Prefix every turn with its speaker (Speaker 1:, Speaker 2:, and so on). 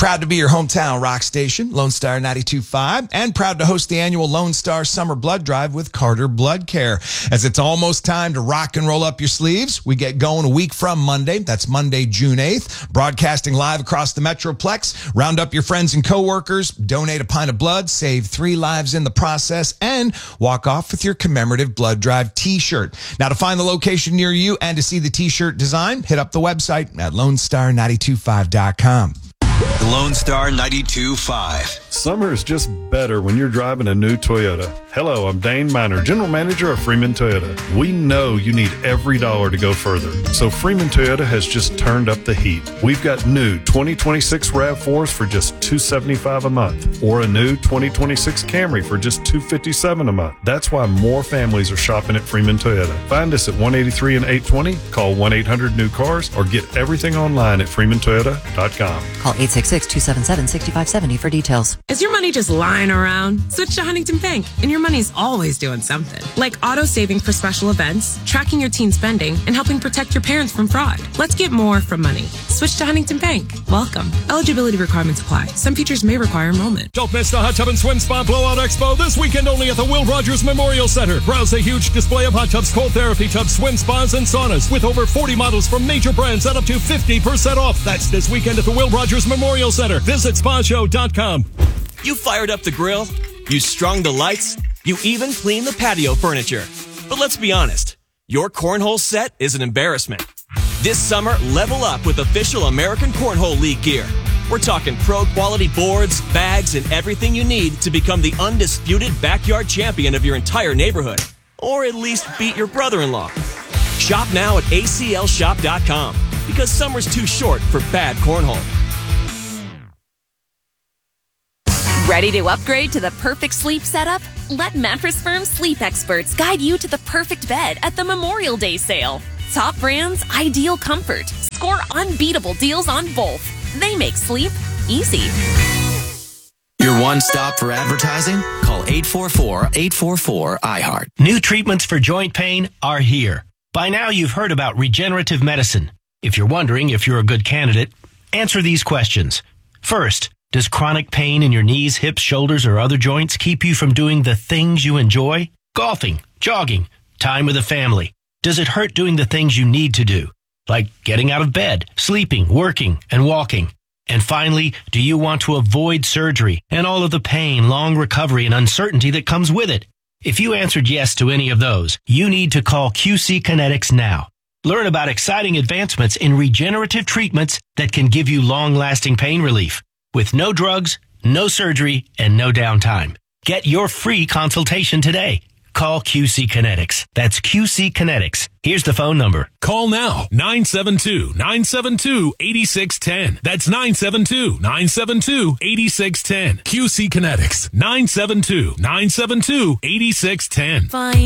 Speaker 1: Proud to be your hometown rock station, Lone Star 92.5, and proud to host the annual Lone Star Summer Blood Drive with Carter Blood Care. As it's almost time to rock and roll up your sleeves, we get going a week from Monday. That's Monday, June 8th. Broadcasting live across the Metroplex. Round up your friends and coworkers, donate a pint of blood, save 3 lives in the process, and walk off with your commemorative Blood Drive t-shirt. Now, to find the location near you and to see the t-shirt design, hit up the website at LoneStar925.com.
Speaker 2: Lone Star 92.5.
Speaker 3: Summer is just better when you're driving a new Toyota. Hello, I'm Dane Miner, General Manager of Freeman Toyota. We know you need every dollar to go further, so Freeman Toyota has just turned up the heat. We've got new 2026 RAV4s for just $275 a month, or a new 2026 Camry for just $257 a month. That's why more families are shopping at Freeman Toyota. Find us at 183 and 820, call 1-800-NEW-CARS, or get everything online at freemantoyota.com.
Speaker 4: Call 866-277-6570 for details.
Speaker 5: Is your money just lying around? Switch to Huntington Bank, and your money's always doing something. Like auto saving for special events, tracking your teen spending, and helping protect your parents from fraud. Let's get more from money. Switch to Huntington Bank. Welcome. Eligibility requirements apply. Some features may require enrollment.
Speaker 6: Don't miss the Hot Tub and Swim Spa Blowout Expo this weekend only at the Will Rogers Memorial Center. Browse a huge display of hot tubs, cold therapy tubs, swim spas, and saunas with over 40 models from major brands at up to 50% off. That's this weekend at the Will Rogers Memorial Center. Visit spashow.com.
Speaker 7: You fired up the grill, you strung the lights, you even cleaned the patio furniture. But let's be honest, your cornhole set is an embarrassment. This summer, level up with official American Cornhole League gear. We're talking pro-quality boards, bags, and everything you need to become the undisputed backyard champion of your entire neighborhood. Or at least beat your brother-in-law. Shop now at aclshop.com because summer's too short for bad cornhole.
Speaker 8: Ready to upgrade to the perfect sleep setup? Let Mattress Firm sleep experts guide you to the perfect bed at the Memorial Day sale. Top brands, ideal comfort. Score unbeatable deals on both. They make sleep easy.
Speaker 2: Your one stop for advertising? Call 844-844-IHEART.
Speaker 9: New treatments for joint pain are here. By now you've heard about regenerative medicine. If you're wondering if you're a good candidate, answer these questions. First, does chronic pain in your knees, hips, shoulders, or other joints keep you from doing the things you enjoy? Golfing, jogging, time with the family. Does it hurt doing the things you need to do? Like getting out of bed, sleeping, working, and walking. And finally, do you want to avoid surgery and all of the pain, long recovery, and uncertainty that comes with it? If you answered yes to any of those, you need to call QC Kinetics now. Learn about exciting advancements in regenerative treatments that can give you long-lasting pain relief with no drugs, no surgery, and no downtime. Get your free consultation today. Call QC Kinetics. That's QC Kinetics. Here's the phone number.
Speaker 6: Call now, 972-972-8610. That's 972-972-8610. QC Kinetics, 972-972-8610.
Speaker 8: Fine.